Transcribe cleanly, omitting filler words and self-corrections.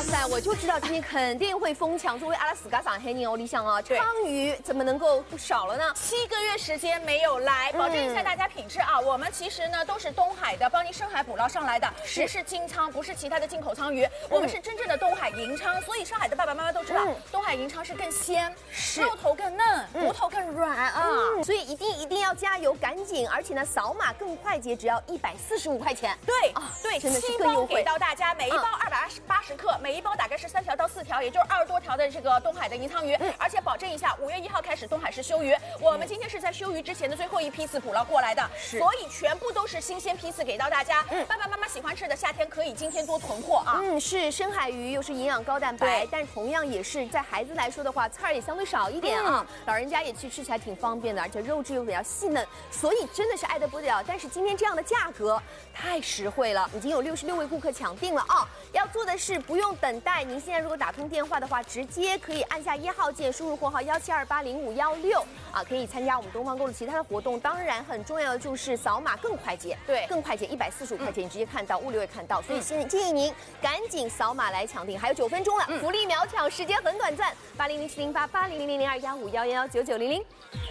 塞，我就知道今天肯定会疯抢。作为阿拉斯加上黑牛，你想啊，鲳鱼怎么能够不少了呢 ？7个月时间没有来，保证一下大家品质啊。我们其实呢都是东海的，帮您深海捕捞上来的，不是金鲳，不是其他的进口鲳鱼，我们是真正的东海银鲳。所以上海的爸爸妈妈都知道，东海银鲳是更鲜，肉头更嫩，骨头更软啊。 所以一定要加油，赶紧！而且呢，扫码更快捷，只要145块钱。 对对， 真的是 7 更优惠包给到大家，每一包280克，每一包大概是3条到4条，也就是20多条的这个东海的银鲳鱼，而且保证一下，5月1号开始东海市休渔，我们今天是在休渔之前的最后一批次捕捞过来的，所以全部都是新鲜批次给到大家。爸爸妈妈喜欢吃的，夏天可以今天多囤货啊。 是深海鱼，又是营养高蛋白，但同样也是在孩子来说的话，刺儿也相对少一点啊，老人家也吃起来挺方便的，而且肉质又比较细嫩，所以真的是爱得不得了。但是今天这样的价格太实惠了，已经有66位顾客抢订了啊！要做的是不用等待，您现在如果打通电话的话，直接可以按下1号键，输入货号17280516啊，可以参加我们东方购物其他的活动。当然，很重要的就是扫码更快捷，更快捷，145块钱你直接看到，物流也看到，所以现在建议您赶紧扫码来抢订，还有9分钟了，福利秒抢，时间很短暂，8007088000021511199000。